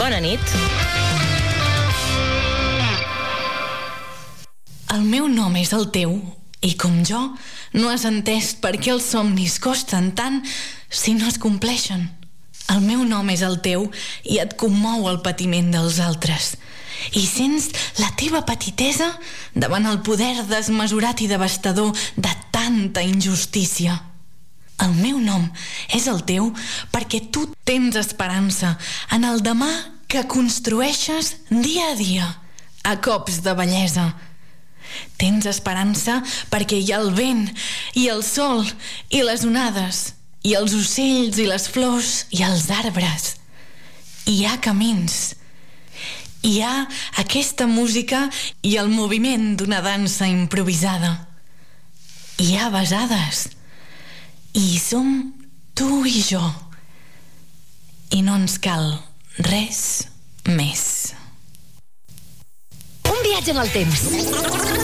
Bona nit. El meu nom és el teu, i com jo, no has entès per què els somnis costen tant si no es compleixen. El meu nom és el teu i et commou el patiment dels altres. I sents la teva petitesa davant el poder desmesurat i devastador de tanta injustícia. El meu nom és el teu perquè tu tens esperança en el demà que construeixes dia a dia, a cops de bellesa. Tens esperança perquè hi ha el vent i el sol i les onades i els ocells i les flors i els arbres. Hi ha camins. Hi ha aquesta música i el moviment d'una dansa improvisada. Hi ha besades. I som tu i jo. I no ens cal res més. Un viatge en el temps.